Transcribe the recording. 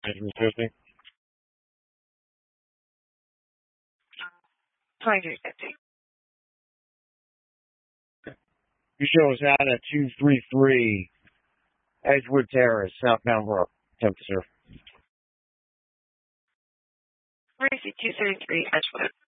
150. 150. You show us out at 233 Edgewood Terrace, southbound Brook. Temperature. 233 Edgewood.